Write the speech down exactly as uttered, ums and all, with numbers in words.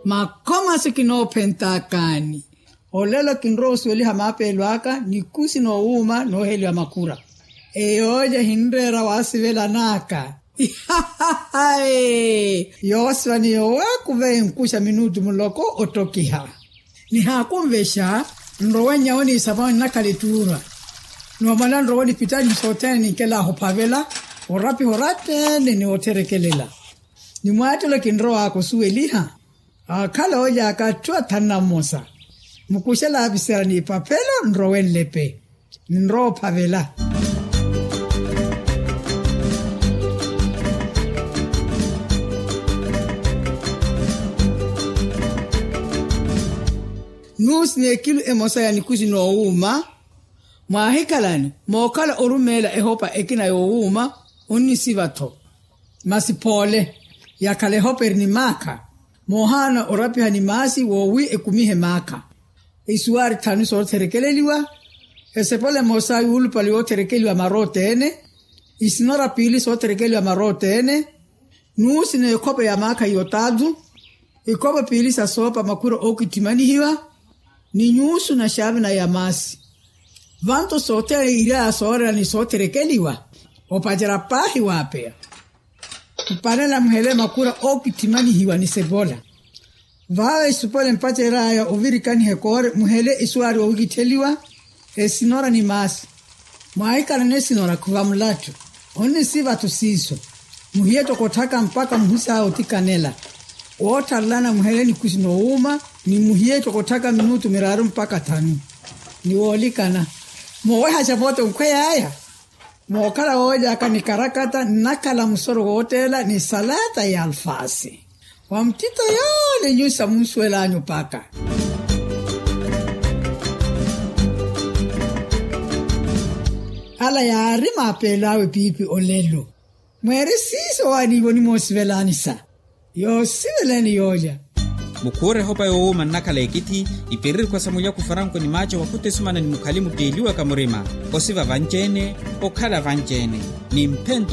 makoma sikino pentakani olelo kinro sweli hamapelwaka nikusi no uma no heli makura eyoja hindera wasivela naka yoswani yowe kuve nkusha minutu muloko otokiha ni hakumvesha nrowanya oni sabani nakalitura no malando woni pitani soteni kela hopavela orapi horate ni oterekelela ni mwatelo kinro ako sueliha akala oja akatwa tanamosa mukushala abisera ni papela nrowenlepe nro pavela nus ne kilu emosa ya nikuzi no uma mwa hekalani mokala orumela ehopa ekina yo uma unisivato masipole yakale hoper ni maka mohana orapi hanimasi wowi ekumihe maka isuari tanu so terekeleliwa esepole mosa yulu pali o terekeliwa marotene isinora pili so terekeliwa marotene nusi ne kope ya maka yotadu ikope pili sa sopa makuro okitimani hiwa ni nyusu na shavi na yamasi vanto sote ira sora ni so terekeliwa opajara pahi wapea kupanela mhele makura okitimani hiwa ni sebola vawe supole mpache raya ovirikani hekore muhele isuari ogiteliwa esinora ni masi mwaikala nesinora kuwa mlatu oni siva tusiso muhieto kotaka mpaka mhusa otikanela otalana muhele ni kusino uma ni muhieto kotaka minutu miraru mpaka tanu ni wolikana mwe hachapote mkwea haya mwokala oja akanikarakata nakala msoro hotela ni salata ya alfasi wa mtito yole nyusa mswela anyo paka ala ya arima apelawe pipi olelo mwere siso wani wani mosvelanisa yo siveleni yoja mukure hopa yo uma nakala ekiti iperir kwa samulia kufaranko ni macho wakute sumana ni mukalimu deliwa kamurima osiva vanjene okala vanjene ni mpento